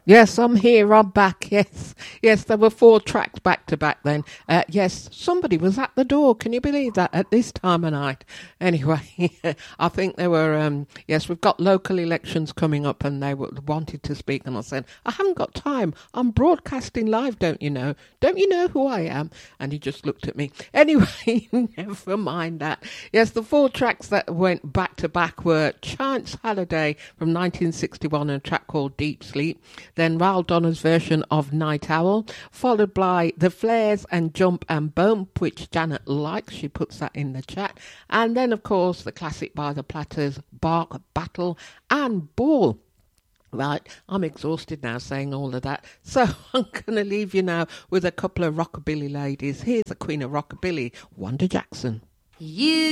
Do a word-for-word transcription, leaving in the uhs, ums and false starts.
Yes, I'm here. I'm back. Yes, yes. There were four tracks back to back. Then, uh, yes, somebody was at the door. Can you believe that at this time of night? Anyway, I think they were. Um, yes, we've got local elections coming up, and they w- wanted to speak. And I said, I haven't got time. I'm broadcasting live. Don't you know? Don't you know who I am? And he just looked at me. Anyway, never mind that. Yes, the four tracks that went back to back were Chance Halliday from nineteen sixty-one, and a track called Deep Sleep. Then Val Donner's version of Night Owl, followed by The Flares and Jump and Bump, which Janet likes. She puts that in the chat. And then, of course, the classic by the Platters, Bark, Battle and Ball. Right, I'm exhausted now saying all of that. So I'm going to leave you now with a couple of rockabilly ladies. Here's the Queen of Rockabilly, Wanda Jackson. You